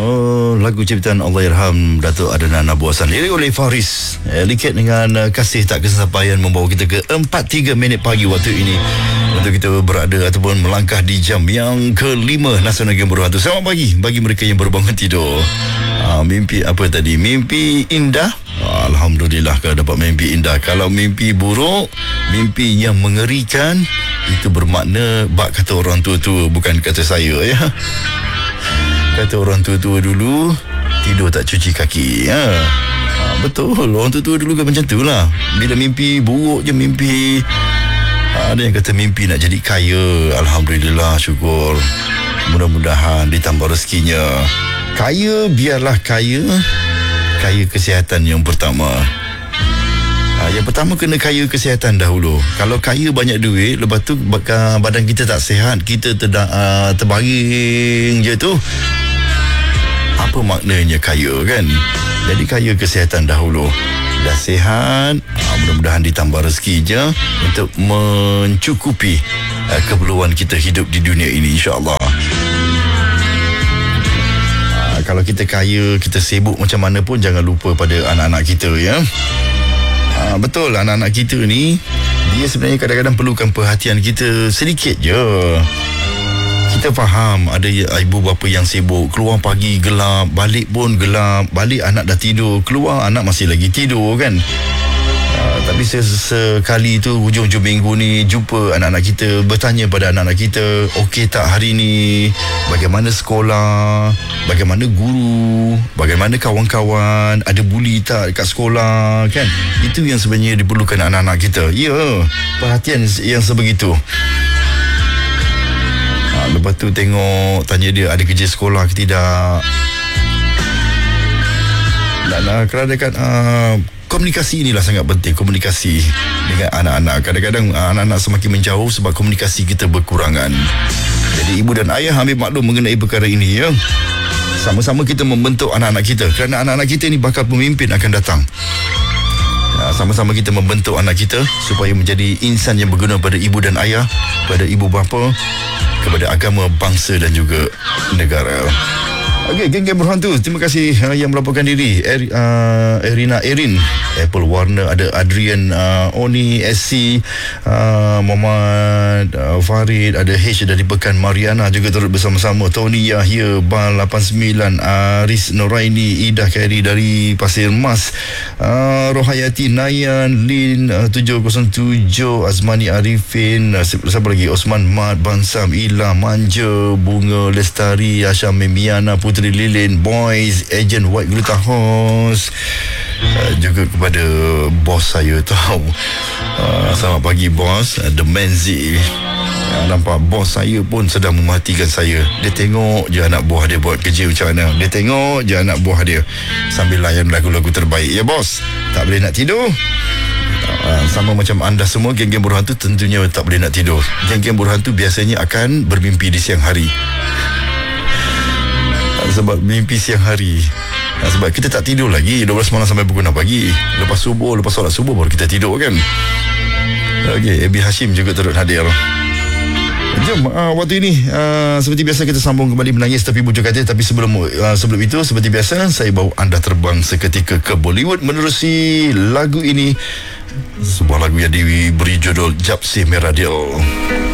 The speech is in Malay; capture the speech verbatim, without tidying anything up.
Oh, lagu ciptaan Allahyarham Datuk Adnan Abu Hassan, lirik oleh Faris. eh, Liket dengan uh, kasih tak kesampaian membawa kita ke empat tiga minit pagi waktu ini untuk kita berada ataupun melangkah di jam yang kelima Nasional Game Berhantu. Selamat pagi bagi mereka yang baru bangun tidur. uh, Mimpi apa tadi? Mimpi indah. uh, Alhamdulillah kalau dapat mimpi indah. Kalau mimpi buruk, mimpi yang mengerikan, itu bermakna bak kata orang tua-tua, bukan kata saya ya. Kata orang tua-tua dulu, tidur tak cuci kaki. ha. ha betul, orang tua-tua dulu kan macam tu lah. Bila mimpi buruk je, mimpi ha, ada yang kata mimpi nak jadi kaya. Alhamdulillah, syukur. Mudah-mudahan ditambah rezekinya. Kaya, biarlah kaya. Kaya kesihatan yang pertama. Ha, yang pertama kena kaya kesihatan dahulu. Kalau kaya banyak duit, lepas tu badan kita tak sihat, kita terda, uh, terbaring je tu, apa maknanya kaya kan? Jadi kaya kesihatan dahulu. Dah sihat, uh, mudah-mudahan ditambah rezeki je untuk mencukupi uh, keperluan kita hidup di dunia ini, insya-Allah. Uh, kalau kita kaya, kita sibuk macam mana pun, jangan lupa pada anak-anak kita ya. Ha, betul, anak-anak kita ni, dia sebenarnya kadang-kadang perlukan perhatian kita sedikit je. Kita faham ada ibu bapa yang sibuk, keluar pagi gelap, balik pun gelap, balik anak dah tidur, keluar anak masih lagi tidur kan. Ha, tapi sesekali tu hujung-hujung minggu ni jumpa anak-anak kita, bertanya pada anak-anak kita, okey tak hari ni, bagaimana sekolah, bagaimana guru, bagaimana kawan-kawan, ada buli tak dekat sekolah kan. Itu yang sebenarnya diperlukan anak-anak kita. Ya, perhatian yang sebegitu. ha, Lepas tu tengok, tanya dia ada kerja sekolah ke tidak. Dan uh, kerana dekat uh, komunikasi inilah sangat penting. Komunikasi dengan anak-anak. Kadang-kadang uh, anak-anak semakin menjauh sebab komunikasi kita berkurangan. Jadi ibu dan ayah ambil maklum mengenai perkara ini ya. Sama-sama kita membentuk anak-anak kita, kerana anak-anak kita ni bakal pemimpin akan datang. uh, Sama-sama kita membentuk anak kita supaya menjadi insan yang berguna pada ibu dan ayah, pada ibu bapa, kepada agama, bangsa dan juga negara. Okey, geng-geng berhantu, terima kasih uh, yang melaporkan diri. Er, uh, Erina Erin, Apple Warner, ada Adrian uh, Oni, S C, uh, Muhammad uh, Farid, ada H dari Pekan Mariana juga turut bersama-sama. Tony Yahya, Bal lapan sembilan, Aris Noraini, Ida Khairi dari Pasir Mas, uh, Rohayati Nayan, Lin uh, tujuh kosong tujuh, Azmani Arifin, uh, siapa lagi, Osman Mat, Bansam, Ila Manja, Bunga Lestari, Asyam Memiana, Putri Lilin, Boys, Agent White Glutahos, uh, juga kepada bos saya tahu. Uh, selamat pagi bos, uh, The Menzi. Uh, nampak bos saya pun sedang mematikan saya. Dia tengok je anak buah dia buat kerja macam mana. Dia tengok je anak buah dia sambil layan lagu-lagu terbaik. Ya bos, tak boleh nak tidur. Uh, sama macam anda semua, geng-geng berhantu tentunya tak boleh nak tidur. Geng-geng berhantu biasanya akan bermimpi di siang hari. Sebab mimpi siang hari. Nah, sebab kita tak tidur lagi dua belas malam sampai pukul enam pagi. Lepas subuh, lepas solat subuh baru kita tidur kan. Okey, Abi Hashim juga turut hadir. Jom, uh, waktu ini uh, seperti biasa kita sambung kembali Menangis Tapi Bujuk Hati. Tapi sebelum uh, sebelum itu, seperti biasa, saya bawa anda terbang seketika ke Bollywood menerusi lagu ini. Sebuah lagu yang diberi judul Japsi Meradil.